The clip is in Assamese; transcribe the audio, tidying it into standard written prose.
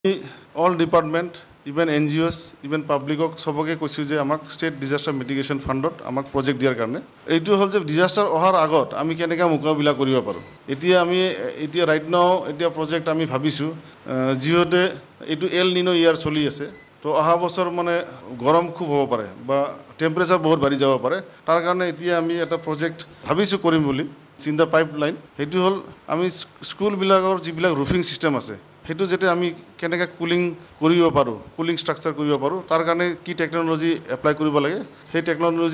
all department even NGOs even পাব্লিকক সবকে কৈছোঁ যে আমাক ষ্টেট ডিজাষ্টাৰ মিটিগেশ্যন ফাণ্ডত আমাক প্ৰজেক্ট দিয়াৰ কাৰণে এইটো হ'ল যে ডিজাষ্টাৰ অহাৰ আগত আমি কেনেকৈ মোকাবিলা কৰিব পাৰোঁ এতিয়া ৰাইট নাও এতিয়া প্ৰজেক্ট আমি ভাবিছোঁ যিহেতু এইটো এল নিনো ইয়াৰ চলি আছে তো অহা বছৰ মানে গৰম খুব হ'ব পাৰে বা টেম্পাৰেচাৰ বহুত বাঢ়ি যাব পাৰে তাৰ কাৰণে এতিয়া আমি এটা প্ৰজেক্ট ভাবিছোঁ কৰিম বুলি ইন দ্য পাইপলাইন সেইটো হ'ল আমি স্কুলবিলাকৰ যিবিলাক ৰুফিং ছিষ্টেম আছে সেইটো যাতে আমি কেনেকৈ কুলিং কৰিব পাৰোঁ কুলিং ষ্ট্ৰাকচাৰ কৰিব পাৰোঁ তাৰ কাৰণে কি টেকন'লজি এপ্লাই কৰিব লাগে সেই টেকন'লজি